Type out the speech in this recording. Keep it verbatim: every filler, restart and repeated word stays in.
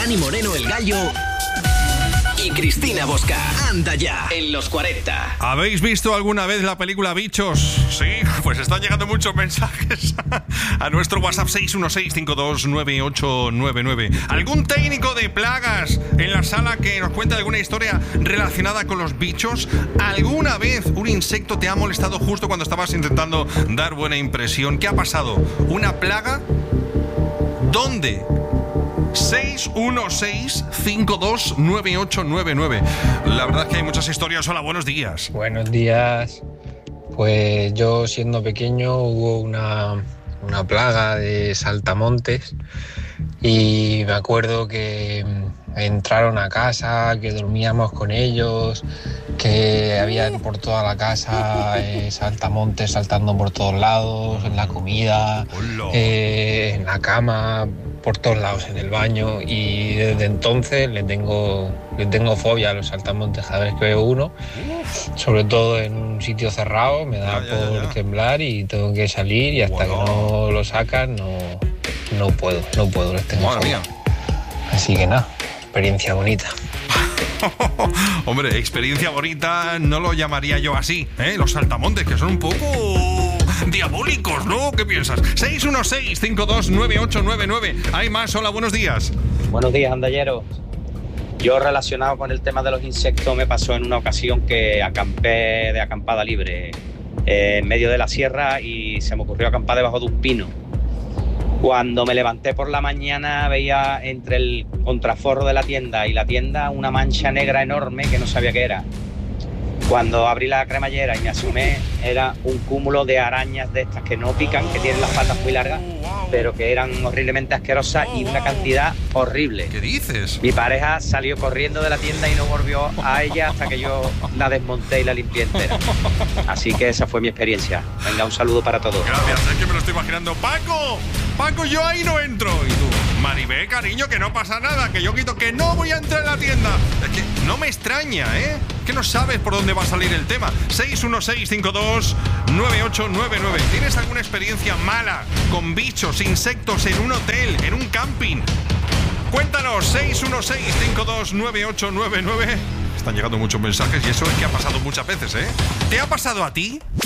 Dani Moreno, el Gallo, y Cristina Bosca. Anda ya, en los cuarenta. ¿Habéis visto alguna vez la película Bichos? Sí, pues están llegando muchos mensajes a nuestro WhatsApp seis uno seis, cinco dos nueve ocho nueve nueve. ¿Algún técnico de plagas en la sala que nos cuente alguna historia relacionada con los bichos? ¿Alguna vez un insecto te ha molestado justo cuando estabas intentando dar buena impresión? ¿Qué ha pasado? ¿Una plaga? ¿Dónde? seis uno seis, cinco dos nueve ocho nueve nueve. La verdad es que hay muchas historias. Hola, buenos días. Buenos días. Pues yo, siendo pequeño, hubo una, una plaga de saltamontes y me acuerdo que entraron a casa, que dormíamos con ellos, que había por toda la casa eh, saltamontes saltando por todos lados, en la comida, eh, en la cama, por todos lados, en el baño, y desde entonces le tengo, le tengo fobia a los saltamontes. Cada vez que veo uno, sobre todo en un sitio cerrado, me da ya, ya, por ya. temblar y tengo que salir, y hasta wow. que no lo sacan no, no puedo, no puedo, les tengo fobia. Así que nada, experiencia bonita. Hombre, experiencia bonita no lo llamaría yo así, ¿eh? Los saltamontes, que son un poco diabólicos, ¿no? ¿Qué piensas? seis uno seis, cinco dos nueve ocho nueve nueve. Hay más. Hola, buenos días. Buenos días, andalleros. Yo, relacionado con el tema de los insectos, me pasó en una ocasión que acampé de acampada libre eh, en medio de la sierra y se me ocurrió acampar debajo de un pino. Cuando me levanté por la mañana veía entre el contraforro de la tienda y la tienda una mancha negra enorme que no sabía qué era. Cuando abrí la cremallera y me asomé, era un cúmulo de arañas de estas que no pican, que tienen las patas muy largas, pero que eran horriblemente asquerosas y una cantidad horrible. ¿Qué dices? Mi pareja salió corriendo de la tienda y no volvió a ella hasta que yo la desmonté y la limpié entera. Así que esa fue mi experiencia. Venga, un saludo para todos. Gracias, es que me lo estoy imaginando. ¡Paco! ¡Paco, yo ahí no entro! Y tú, Maribel, cariño, que no pasa nada, que yo quito, que no voy a entrar en la tienda. Es que no me extraña, ¿eh? Que no sabes por dónde va a salir el tema. seis uno seis, cinco dos nueve ocho nueve nueve. ¿Tienes alguna experiencia mala con bichos, insectos en un hotel, en un camping? Cuéntanos, seis uno seis, cinco dos nueve ocho nueve nueve. Están llegando muchos mensajes y eso es que ha pasado muchas veces, ¿eh? ¿Te ha pasado a ti?